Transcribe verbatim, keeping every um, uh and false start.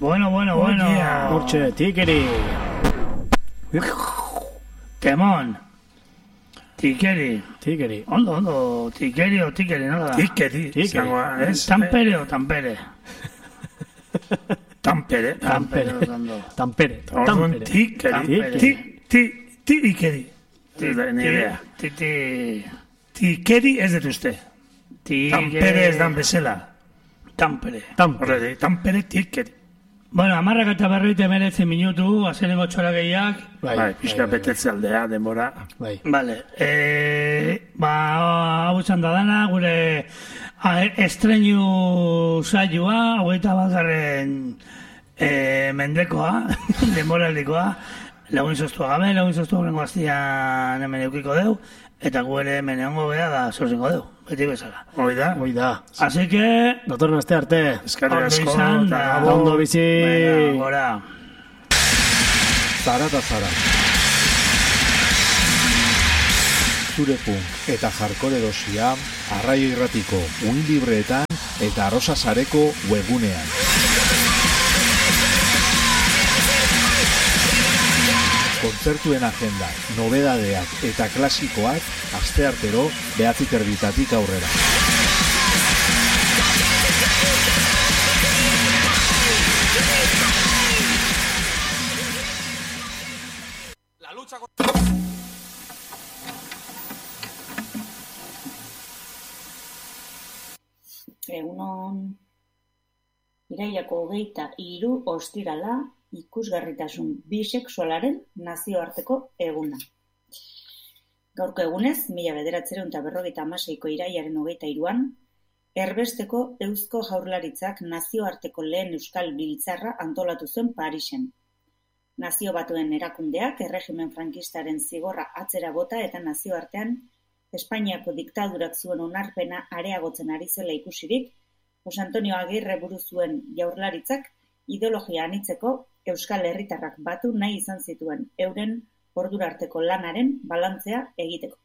Bueno, bueno, bueno. Hortxe, tikeri. Kemon. Tikeri. Tikeri. Ondo, ondo. Tikeri o tikeri, nola da? Tikeri. Tikeri. Tampere o tampere? Tampere. Tampere. Tampere. Orduan tikeri. Ti, ti, tikeri. Ni idea. Titi... Tikeri ez dut uste. Tampere ez dan bezala. Tampere. Tampere. Tampere tikeri. Bueno, amarrak eta berroite meretzen minutu, azenengo txora gehiak. Bai, pixka betetze aldea, denbora. Bai. Vale. E, ba, hau izan da dana, gure estreinu saioa, hogeita bagarren e, mendekoa, denboraldikoa, lagun izoztua gabe, lagun izoztua horrengo aztian hemen eukiko deu, eta gu ere hemen egongo beha da zorzengo deu, beti bezala. Hoi da. Hoi da. Así que... Datorren aste arte. Eskarri asko. izan da. Ondo bizi. Venga, gora. Zara eta zara. Zure punk eta jarkore dosia Arraio Irratiko Unilibreetan eta Arrosa Sareko webgunean. Kontzertuen agenda, nobedadeak eta klasikoak asteartero behatzi terditatik aurrera. La lucha con... Egunon, irailako hogeita hiru ostirala ikusgarritasun bisexualaren nazioarteko eguna. Gaurko egunez, mila bederatziehun eta berrogeita hamaseiko irailaren hogeita hiruan, erbesteko Eusko Jaurlaritzak nazioarteko lehen euskal biltzarra antolatu zuen Parisen. Nazio Batuen erakundeak erregimen frankistaren zigorra atzera bota eta nazioartean Espainiako diktadurak zuen onarpena areagotzen ari zela ikusirik, Jose Antonio Agirre buru zuen Jaurlaritzak ideologia anitzeko euskal herritarrak batu nahi izan zituen euren ordura arteko lanaren balantzea egiteko.